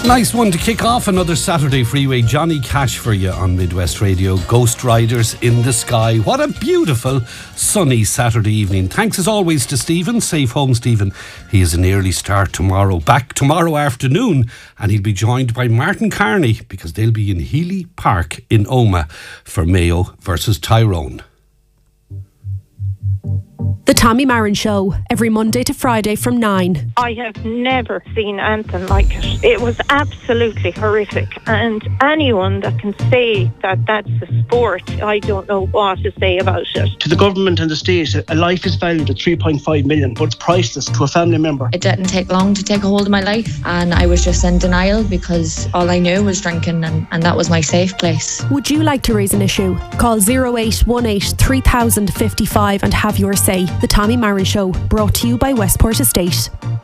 Nice one to kick off another Saturday Freeway. Johnny Cash for you on Midwest Radio. Ghost Riders in the Sky. What a beautiful sunny Saturday evening. Thanks as always to Stephen. Safe home, Stephen. He has an early start tomorrow. Back tomorrow afternoon, and he'll be joined by Martin Carney because they'll be in Healy Park in Omagh for Mayo versus Tyrone. The Tommy Marin Show, every Monday to Friday from 9. I have never seen anything like it. It was absolutely horrific. And anyone that can say that that's a sport, I don't know what to say about it. To the government and the state, a life is valued at 3.5 million, but it's priceless to a family member. It didn't take long to take a hold of my life, and I was just in denial because all I knew was drinking, and that was my safe place. Would you like to raise an issue? Call 0818 3055 and have your say. The Tommy Marin Show, brought to you by Westport Estate.